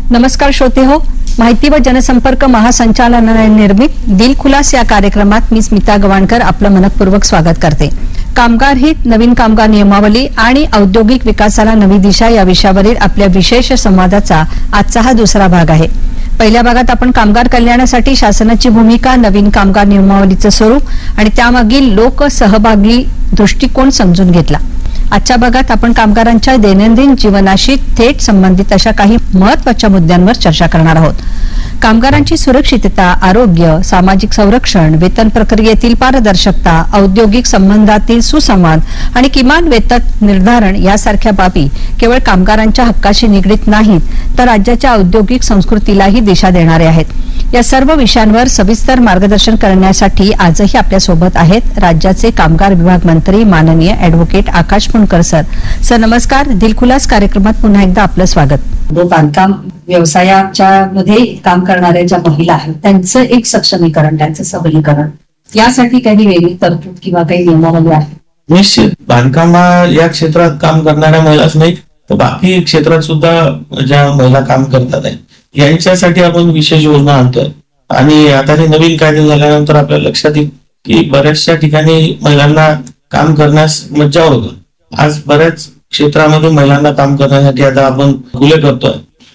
नमस्कार श्रोते हो, माहिती व जनसंपर्क महासंचालनालय निर्मित दिल खुलास या कार्यक्रमात मी स्मिता गवाणकर आपलं मनपूर्वक स्वागत करते. कामगार हित, नवीन कामगार नियमावली आणि औद्योगिक विकासाला नवी दिशा या विषयावरील आपल्या विशेष संवादाचा आजचा हा दुसरा भाग आहे. पहिल्या भागात आपण कामगार कल्याणासाठी शासनाची भूमिका, नवीन कामगार नियमावलीचं स्वरूप आणि त्यामागील लोकसहभागी दृष्टिकोन समजून घेतला. आजच्या भागात आपण कामगारांच्या दैनंदिन जीवनाशी थेट संबंधित अशा काही महत्त्वाच्या मुद्द्यांवर चर्चा करणार आहोत. कामगारांची सुरक्षितता, आरोग्य, सामाजिक संरक्षण, वेतन प्रक्रियेतील पारदर्शकता, औद्योगिक संबंधातील सुसंवाद आणि किमान वेतन निर्धारण यासारख्या बाबी केवळ कामगारांच्या हक्काशी निगडीत नाहीत, तर राज्याच्या औद्योगिक संस्कृतीलाही दिशा देणारे आहेत. या सर्व विषयांवर सविस्तर मार्गदर्शन करण्यासाठी आजही आपल्या सोबत आहेत राज्याचे कामगार विभाग मंत्री माननीय ॲडव्होकेट आकाश पुणकर सर. सर नमस्कार. दिलखुलास कार्यक्रमात पुन्हा एकदा आपलं स्वागत. बांधकाम व्यवसायाच्या मध्ये काम करणाऱ्या ज्या महिला आहेत त्यांचं एक सक्षमीकरण, त्यांचं सबलीकरण यासाठी काही वेगळी तरतूद किंवा काही नियमावली आहे? निश्चित. बांधकाम या क्षेत्रात काम करणाऱ्या महिलाच नाही तर बाकी क्षेत्रात सुद्धा ज्या महिला काम करतात आहे यांच्यासाठी आपण विशेष योजना आणतोय. आणि आता हे नवीन कायदे झाल्यानंतर आपल्या लक्षात येईल की बऱ्याचशा ठिकाणी महिलांना काम करण्यास मज्जाव होतं. आज बऱ्याच क्षेत्रामध्ये महिलांना काम करण्यासाठी आता आपण खुले करतोय.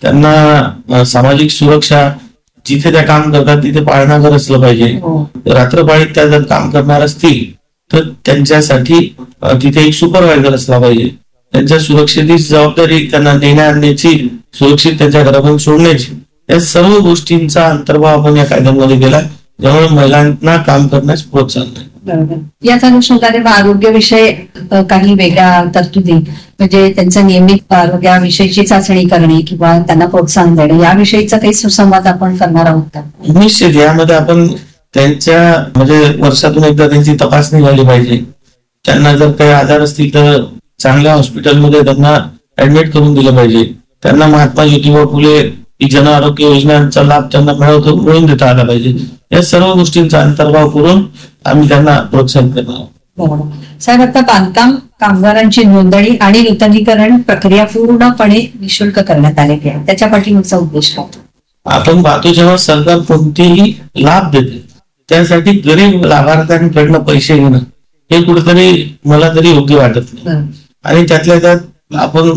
त्यांना सामाजिक सुरक्षा जिथे त्या काम करतात तिथे पाळणाघर असलं पाहिजे. रात्रपाळीत त्या जर काम करणार असतील तर त्यांच्यासाठी तिथे एक सुपरवायझर असला पाहिजे. त्यांच्या सुरक्षेची जबाबदारी त्यांना देण्या आणण्याची, सुरक्षित त्यांच्या घरातून सोडण्याची, या सर्व गोष्टींचा अंतर्भाव आपण या कायद्यांमध्ये केला, ज्यामुळे महिलांना काम करण्यास प्रोत्साहन आहे. बरोबर. याच अनुषंगाने आरोग्याविषयी काही वेगळ्या तरतुदी, म्हणजे त्यांच्या नियमित आरोग्याविषयीची चाचणी करणे किंवा त्यांना प्रोत्साहन देणे याविषयीचा काही सुसंवाद आपण करणार आहोत का? निश्चित. यामध्ये आपण त्यांच्या म्हणजे वर्षातून एकदा त्यांची तपासणी झाली पाहिजे. त्यांना जर काही आजार असतील तर चांगल्या हॉस्पिटलमध्ये त्यांना ऍडमिट करून दिलं पाहिजे. त्यांना महात्मा ज्योतिबा फुले ही जन आरोग्य योजनांचा लाभ त्यांना मिळवून देता आला पाहिजे. या सर्व गोष्टींचा अंतर्भाव करून आम्ही त्यांना प्रोत्साहित करणार. बरोबर. साहेब, आता बांधकाम कामगारांची नोंदणी आणि नूतनीकरण प्रक्रिया पूर्णपणे निःशुल्क करण्यात आलेली आहे. त्याच्या पाठीमागचा उद्देश काय? आपण पाहतो जेव्हा सरकार कोणतेही लाभ देते त्यासाठी गरीब लाभार्थ्यांकडनं पैसे घेणं हे कुठेतरी मला तरी योग्य वाटत नाही. आणि त्यातल्या त्यात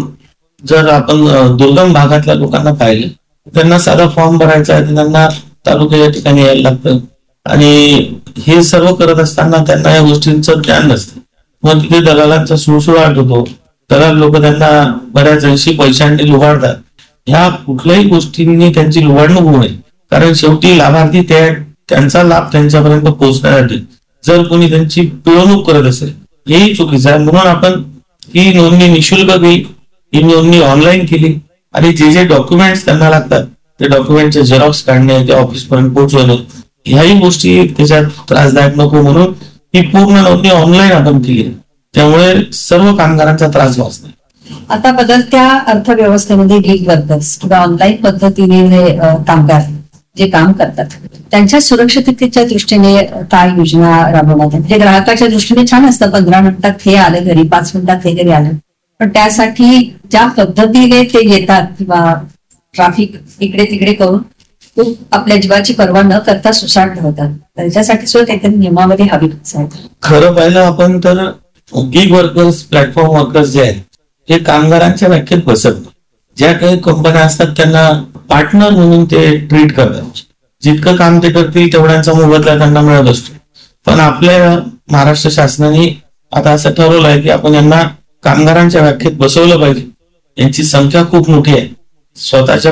आपण दुर्गम भागातल्या लोकांना पाहिलं, त्यांना साधा फॉर्म भरायचा आहे, त्यांना तालुक्याच्या ठिकाणी यायला लागतं आणि हे सर्व करत असताना त्यांना या गोष्टींचं ज्ञान नसतं. मग तिथे दलालांचा सुळसुळाट होतो. दलाल लोक त्यांना बऱ्याच अंशी पैशांनी लुबाडतात. ह्या कुठल्याही गोष्टींनी त्यांची लुबाडणूक होऊ नये, कारण शेवटी लाभार्थी त्यांचा लाभ त्यांच्यापर्यंत पोहोचण्यासाठी जर कोणी त्यांची पिळवणूक करत असेल हेही चुकीचं आहे. म्हणून आपण ही नोंदणी निःशुल्क केली, ही नोंदणी ऑनलाईन केली आणि जे डॉक्युमेंट्स त्यांना लागतात ते डॉक्युमेंटचे झेरॉक्स काढणे, ते ऑफिस पर्यंत पोहोचवणे, ह्याही गोष्टी त्याच्यात त्रासदायक नको म्हणून ही पूर्ण नोंदणी ऑनलाईन आपण केली. त्यामुळे सर्व कामगारांचा त्रास वाचतो. आता बदलत्या अर्थव्यवस्थेमध्ये गिग वर्कर्स किंवा ऑनलाईन पद्धतीने कामगार जे काम करतात त्यांच्या सुरक्षिततेच्या दृष्टीने काय योजना राबवण्यात आहेत? हे ग्राहकाच्या दृष्टीने छान असतं, 15 मिनिटात हे आलं घरी, 5 मिनिटात हे घरी आलं, पण त्यासाठी ज्या पद्धतीने ते येतात किंवा ट्रॅफिक इकडे तिकडे करून आपल्या जीवाची पर्वा न करता सुसाट होतात, त्याच्यासाठी सुद्धा काहीतरी नियमावली हवी. खरं पाहिलं आपण तर गिग वर्कर्स, प्लॅटफॉर्म वर्कर्स जे आहेत हे कामगारांच्या व्याख्येत बसत नाही. ज्या काही कंपन्या असतात त्यांना पार्टनर म्हणून ते ट्रीट करतात. जितकं काम ते करतील तेवढ्यांचा मोबदला त्यांना मिळत असतो. पण आपल्या महाराष्ट्र शासनाने आता असं ठरवलं आहे की आपण यांना कामगारांच्या व्याख्येत बसवलं पाहिजे. यांची संख्या खूप मोठी आहे. स्वतःच्या